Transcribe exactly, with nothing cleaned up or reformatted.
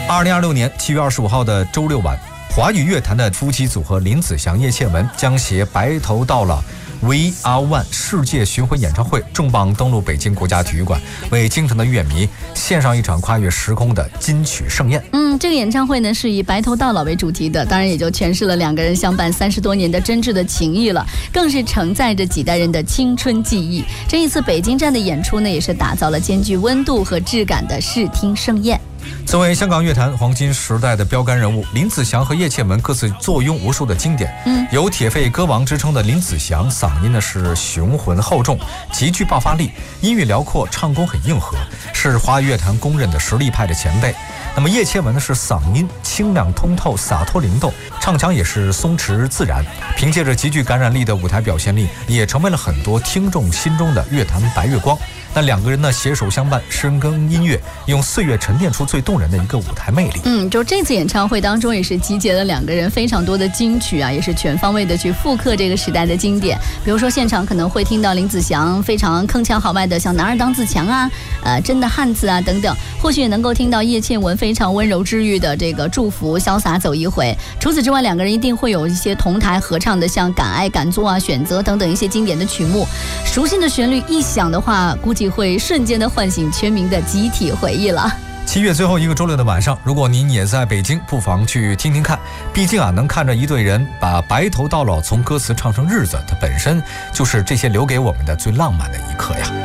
二零二六年七月二十五号的周六晚，华语乐坛的夫妻组合林子祥、叶倩文将携《白头到老》We Are One 世界巡回演唱会重磅登陆北京国家体育馆，为京城的乐迷献上一场跨越时空的金曲盛宴。 嗯，这个演唱会呢是以白头到老为主题的，当然也就诠释了两个人相伴三十多年的真挚的情谊了，更是承载着几代人的青春记忆。这一次北京站的演出呢，也是打造了兼具温度和质感的视听盛宴。 作为香港乐坛黄金时代的标杆人物，林子祥和叶倩文各自坐拥无数的经典。嗯，有铁肺歌王之称的林子祥，嗓音呢是雄浑厚重，极具爆发力，音域辽阔，唱功很硬核，是华语乐坛公认的实力派的前辈。那么叶倩文呢是嗓音清亮通透，洒脱灵动，唱腔也是松弛自然，凭借着极具感染力的舞台表现力，也成为了很多听众心中的乐坛白月光。那两个人呢携手相伴，深耕音乐，用岁月沉淀出最动人的一个舞台魅力。 嗯，就这次演唱会当中也是集结了两个人非常多的金曲啊，也是全方位的去复刻这个时代的经典。比如说现场可能会听到林子祥非常铿锵豪迈的像《男儿当自强》啊，呃，真的汉子啊等等，或许也能够听到叶倩文非常温柔治愈的这个祝福潇洒走一回。除此之外，两个人一定会有一些同台合唱的像敢爱敢做啊、选择等等一些经典的曲目。熟悉的旋律一响的话，估计会瞬间的唤醒全民的集体回忆了。 七月最后一个周六的晚上，如果您也在北京，不妨去听听看。毕竟啊，能看着一对人把白头到老从歌词唱成日子，它本身就是这些留给我们的最浪漫的一刻呀。